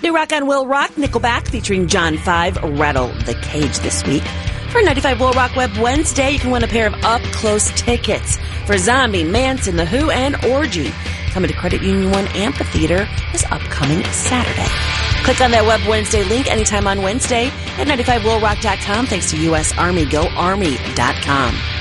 New Rock on Will Rock, Nickelback featuring John 5, Rattle the Cage this week. For 95 Will Rock Web Wednesday, you can win a pair of up-close tickets for Zombie, Manson, The Who, and Orgy. Coming to Credit Union 1 Amphitheater this upcoming Saturday. Click on that Web Wednesday link anytime on Wednesday at 95willrock.com. Thanks to U.S. Army. GoArmy.com.